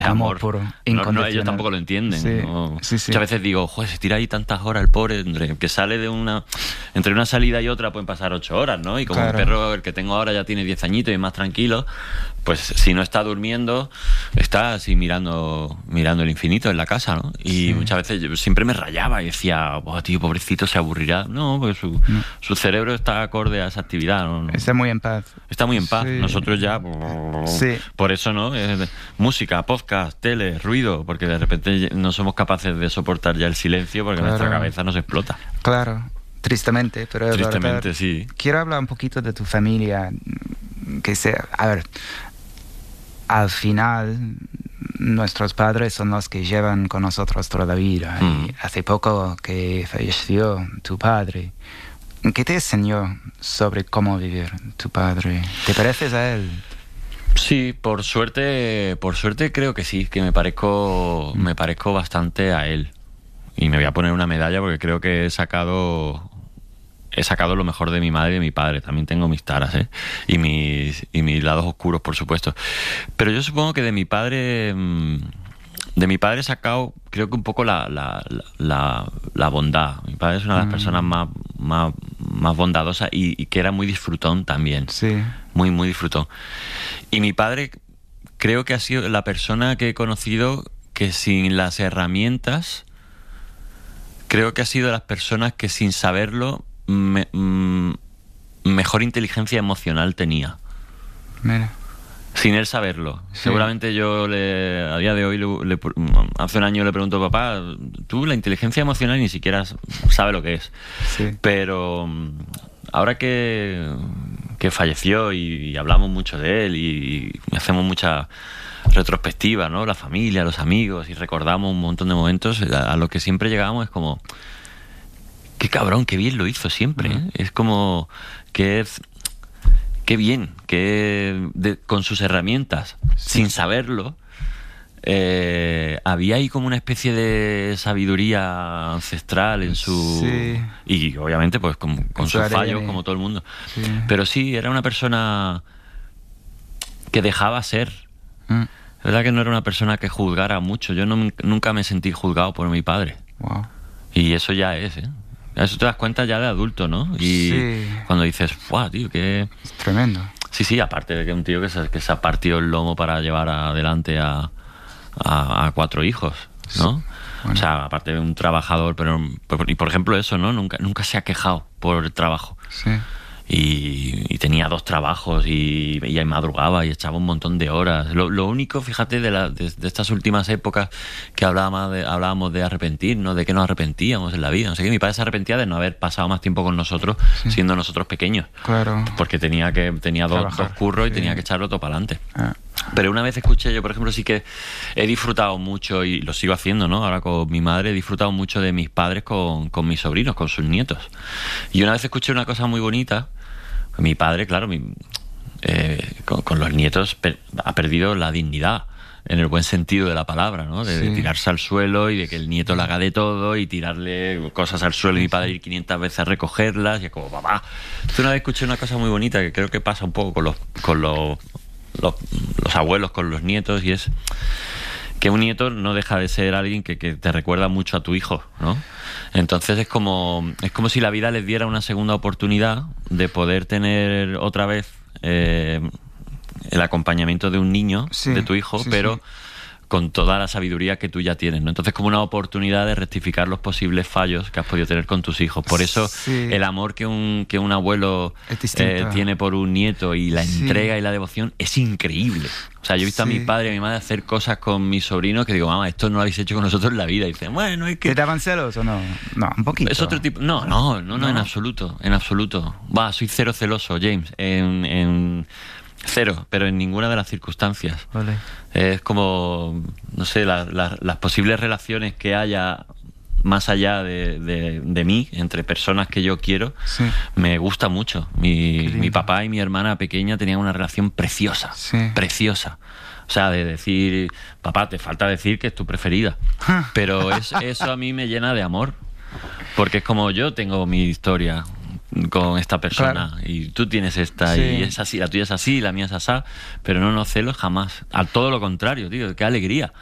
amor puro, no, incondicional. ellos tampoco lo entienden. Sí, ¿no? sí. Muchas veces digo, joder, se tira ahí tantas horas el pobre, que sale de entre una salida y otra pueden pasar 8 horas, ¿no? Y como claro. el perro, el que tengo ahora, ya tiene 10 añitos y es más tranquilo, pues si no está durmiendo, está así mirando el infinito en la casa, ¿no? Y muchas veces yo siempre me rayaba y decía, oh, tío, pobrecito, se aburrirá. No, porque su cerebro está acorde a esa actividad, ¿no? Está muy en paz. Está muy en paz. Sí. Nosotros ya... Sí. Por eso, ¿no? Música, podcast, tele, ruido, porque de repente no somos capaces de soportar ya el silencio porque nuestra cabeza nos explota. Claro, tristemente, pero es tristemente, verdad. sí. Quiero hablar un poquito de tu familia, a ver, al final nuestros padres son los que llevan con nosotros toda la vida. Y hace poco que falleció tu padre. ¿Qué te enseñó sobre cómo vivir tu padre? ¿Te pareces a él? Sí, por suerte creo que sí, que me parezco bastante a él. Y me voy a poner una medalla porque creo que he sacado lo mejor de mi madre y de mi padre. También tengo mis taras, ¿eh? Y mis lados oscuros, por supuesto. Pero yo supongo que de mi padre he sacado, creo que un poco la bondad. Mi padre es una de las personas más bondadosas y que era muy disfrutón también. Sí. Muy, muy disfrutón. Y mi padre creo que ha sido la persona que he conocido que sin las herramientas, creo que ha sido de las personas que sin saberlo mejor inteligencia emocional tenía. Mira. Sin él saberlo. Sí. Seguramente yo a día de hoy, hace un año le pregunto, papá, tú la inteligencia emocional ni siquiera sabe lo que es. Sí. Pero ahora que falleció y hablamos mucho de él y hacemos mucha retrospectiva, ¿no? La familia, los amigos, y recordamos un montón de momentos, a lo que siempre llegamos es como, qué cabrón, qué bien lo hizo siempre, ¿eh? Es como que qué bien, con sus herramientas, sin saberlo, había ahí como una especie de sabiduría ancestral en su... Sí. Y obviamente pues con sus fallos, como todo el mundo. Sí. Pero sí, era una persona que dejaba ser. Es verdad que no era una persona que juzgara mucho. Yo nunca me sentí juzgado por mi padre. Wow. Y eso ya es, ¿eh? Eso te das cuenta ya de adulto, ¿no? Y cuando dices, ¡guau, tío, qué... Es tremendo. Sí, aparte de que un tío que se ha partido el lomo para llevar adelante a 4 hijos, ¿no? Sí. Bueno. O sea, aparte de un trabajador, y por ejemplo eso, ¿no? Nunca se ha quejado por el trabajo. Sí. Y tenía 2 trabajos y madrugaba y echaba un montón de horas. Lo único, fíjate, de estas últimas épocas que hablábamos de arrepentirnos, de que nos arrepentíamos en la vida. No sé qué, mi padre se arrepentía de no haber pasado más tiempo con nosotros, siendo nosotros pequeños. Claro. Porque tenía 2 curros y tenía que echarlo todo para adelante. Pero una vez escuché, yo por ejemplo sí que he disfrutado mucho, y lo sigo haciendo, ¿no? Ahora con mi madre he disfrutado mucho de mis padres con mis sobrinos, con sus nietos. Y una vez escuché una cosa muy bonita. Mi padre, claro, con los nietos ha perdido la dignidad, en el buen sentido de la palabra, ¿no? De tirarse al suelo y de que el nieto le haga de todo y tirarle cosas al suelo y mi padre ir 500 veces a recogerlas, y es como, papá. Entonces una vez escuché una cosa muy bonita que creo que pasa un poco con los abuelos, con los nietos, y es que un nieto no deja de ser alguien que te recuerda mucho a tu hijo, ¿no? Entonces es como si la vida les diera una segunda oportunidad de poder tener otra vez el acompañamiento de un niño, de tu hijo, pero con toda la sabiduría que tú ya tienes, ¿no? Entonces como una oportunidad de rectificar los posibles fallos que has podido tener con tus hijos. Por eso el amor que un abuelo tiene por un nieto y la entrega y la devoción es increíble. O sea, yo he visto a mi padre y a mi madre hacer cosas con mis sobrinos que digo, mamá, esto no lo habéis hecho con nosotros en la vida. Y dicen, bueno, es que... ¿Te daban celos o no? No, un poquito. Es otro tipo... No, en absoluto, en absoluto. Soy cero celoso, James, en cero, pero en ninguna de las circunstancias. Vale. Es como, no sé, las posibles relaciones que haya más allá de mí, entre personas que yo quiero, me gusta mucho. Mi papá y mi hermana pequeña tenían una relación preciosa, preciosa. O sea, de decir, papá, te falta decir que es tu preferida. Pero eso a mí me llena de amor, porque es como yo tengo mi historia. con esta persona, claro. Y tú tienes esta, sí. Y es así, la tuya es así, la mía es asá, pero no celos jamás. A todo lo contrario, tío, qué alegría.